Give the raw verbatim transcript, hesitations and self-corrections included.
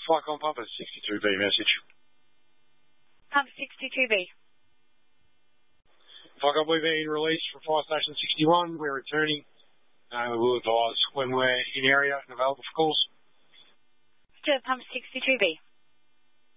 Flycon Pumper, sixty-two B message. Pump sixty-two B. Flycon, we've been released from Fire Station sixty-one. We're returning. Uh, we'll advise when we're in area and available for calls. To Pump sixty-two B.